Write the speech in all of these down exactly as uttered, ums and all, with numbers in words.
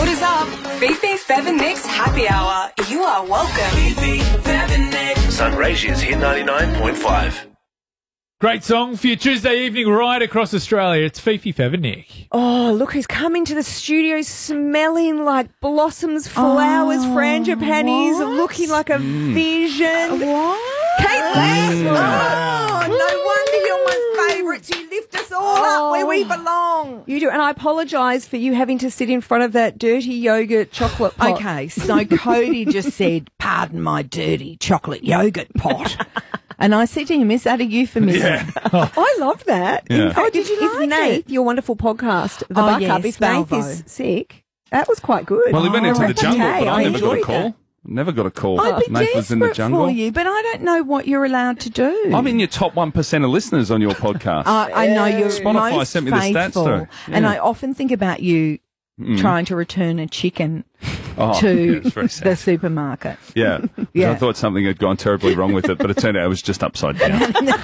What is up? Fifi, Fev and Nick's Happy Hour. You are welcome. Fifi, Fev and Nick. Sunraysia's Hit ninety-nine point five. Great song for your Tuesday evening right across Australia. It's Fifi, Fev and Nick. Oh, look who's come into the studio smelling like blossoms, flowers, Oh, frangipanis, what? looking like a vision. What? Kate Lang! Oh, no wonder you're my favourite. You lift us all up where we belong. You do, and I apologise for you having to sit in front of that dirty yogurt chocolate pot. Okay, so Cody just said, pardon my dirty chocolate yogurt pot. And I said to him, is that a euphemism? Yeah. I love that. Yeah. In fact, Oh, did if- you if like Nath, it? your wonderful podcast, The Oh, Buck yes, Up, if Nath Valvo. is sick, that was quite good. Well, he went Oh, into the that's jungle, okay. but I, I never got a enjoyed call. that. Never got a call. I'd be Nath was in the desperate jungle. for you, but I don't know what you're allowed to do. I'm in your top one percent of listeners on your podcast. Uh, I know you're Spotify most sent me the stats faithful, through. and Yeah. I often think about you trying to return a chicken Oh, to yeah, it's very sad. the supermarket. Yeah. Yeah. I thought something had gone terribly wrong with it, but it turned out it was just upside down.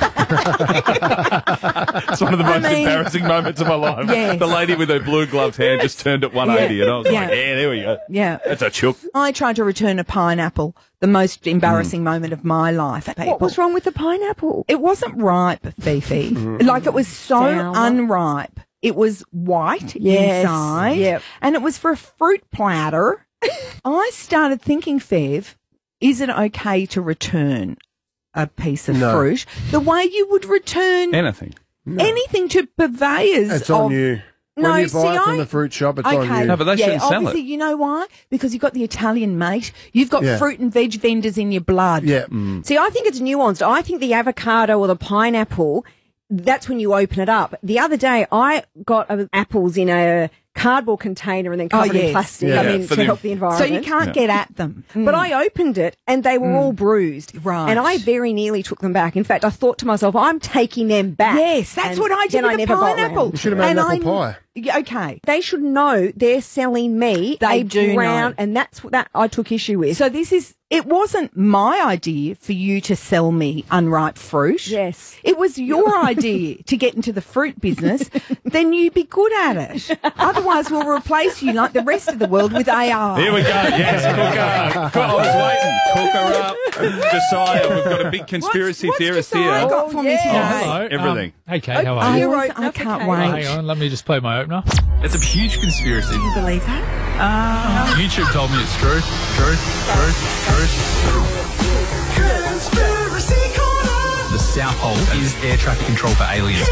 It's one of the I most mean- embarrassing moments of my life. Yes. The lady with her blue gloved hand just turned at one eighty, Yeah. and I was Yeah. like, yeah, there we go. Yeah. That's a chook. I tried to return a pineapple, the most embarrassing moment of my life. People. What was wrong with the pineapple? It wasn't ripe, Fifi. Like it was so Sour. unripe. It was white Yes. inside. Yep. And it was for a fruit platter. I started thinking, Fev, is it okay to return a piece of No. fruit the way you would return Anything. anything to purveyors? It's on of- you. No, when you see, buy it from I- the fruit shop, it's Okay. on you. No, but they yeah, shouldn't sell obviously, it. you know why? Because you've got the Italian mate. You've got Yeah. fruit and veg vendors in your blood. yeah. See, I think it's nuanced. I think the avocado or the pineapple, that's when you open it up. The other day, I got uh, apples in a cardboard container and then covered yes. in plastic. Yeah. I Yeah, mean, for to the- help the So environment. you can't Yeah. get at them. But I opened it and they were all bruised. Right. And I very nearly took them back. In fact, I thought to myself, I'm taking them back. Yes, that's And what I did then with I the never got pineapple. round. You should have made And an apple I- pie. Yeah, okay. They should know they're selling me They a do brown, know. and that's what that I took issue with. So this is, it wasn't my idea for you to sell me unripe fruit. Yes. It was your idea to get into the fruit business. Then you'd be good at it. Otherwise, we'll replace you like the rest of the world with A I. Here we go. Yes, cook her. Cook, I was waiting. Cook her up. Josiah, we've got a big conspiracy what's theorist Josiah here. got for me yeah. today? Oh, hello. Everything. Um, hey, Kate, how are I, you? You always- wrote I nothing, can't Kate. Oh, wait. hang on, let me just play my opener. It's a huge conspiracy. Do you believe that? YouTube told me it's true. True. True. True. The South Pole is air traffic control for aliens.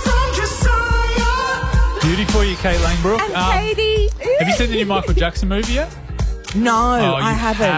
Beauty for you, Kate Langbrook. And Um, Katie. have you seen the new Michael Jackson movie yet? No, Oh, I you haven't.